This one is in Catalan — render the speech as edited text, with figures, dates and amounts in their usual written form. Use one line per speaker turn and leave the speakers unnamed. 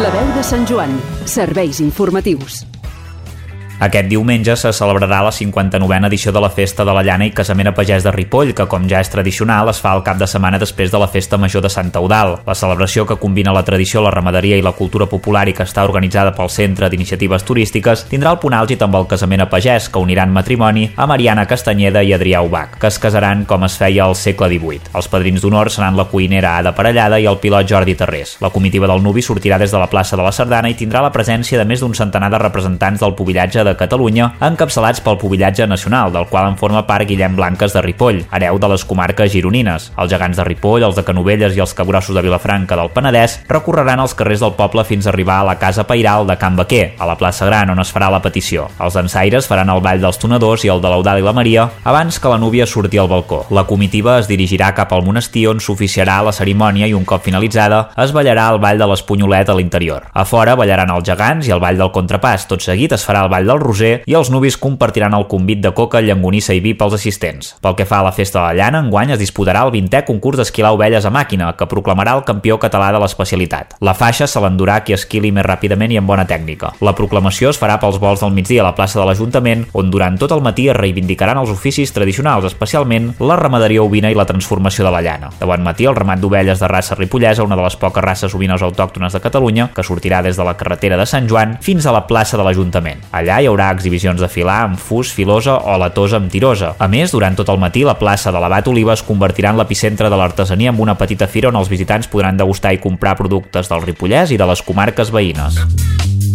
La veu de Sant Joan. Serveis informatius.
Aquest diumenge se celebrarà la 59a edició de la Festa de la Llana i Casament a Pagès de Ripoll, que, com ja és tradicional, es fa el cap de setmana després de la Festa Major de Sant Eudald. La celebració, que combina la tradició, la ramaderia i la cultura popular i que està organitzada pel Centre d'Iniciatives Turístiques, tindrà el punt àlgid amb el Casament a Pagès, que uniran matrimoni a Mariana Castanyeda i Adrià Ubach, que es casaran com es feia al segle XVIII. Els padrins d'honor seran la cuinera Ada Parellada i el pilot Jordi Tarrés. La comitiva del nuvi sortirà des de la plaça de la Sardana i tindrà la presència de més d'un centenar de representants del pubillatge de Catalunya, encapçalats pel pubillatge nacional, del qual en forma part Guillem Blanques de Ripoll, hereu de les comarques gironines. Els gegants de Ripoll, els de Canovelles i els capgrossos de Vilafranca del Penedès recorreran els carrers del poble fins a arribar a la casa pairal de Can Baquer, a la plaça Gran, on es farà la petició. Els dansaires faran el ball dels tonadors i el de l'Eudald i la Maria abans que la núvia surti al balcó. La comitiva es dirigirà cap al monestir, on s'oficiarà la cerimònia i un cop finalitzada es ballarà el ball de l'Espunyolet a l'interior. A fora ballaran els gegants i el ball del contrapàs. Tot seguit es farà el ball del Roser i els nuvis compartiran el convit de coca, llangonissa i vi pels assistents. Pel que fa a la Festa de la Llana, enguany es disputarà el 20è concurs d'esquilar ovelles a màquina, que proclamarà el campió català de l'especialitat. La faixa se l'endurà qui esquili més ràpidament i amb bona tècnica. La proclamació es farà pels volts del migdia a la plaça de l'Ajuntament, on durant tot el matí es reivindicaran els oficis tradicionals, especialment la ramaderia ovina i la transformació de la llana. De bon matí, el ramat d'ovelles de raça ripollesa, una de les poques races ovines autòctones de Catalunya, que sortirà des de la carretera de Sant Joan fins a la plaça de l'Ajuntament. Allà hi haurà exhibicions de filar amb fus, filosa o la tosa amb tirosa. A més, durant tot el matí, la plaça de l'Abat Oliva es convertirà en l'epicentre de l'artesania amb una petita fira on els visitants podran degustar i comprar productes del Ripollès i de les comarques veïnes.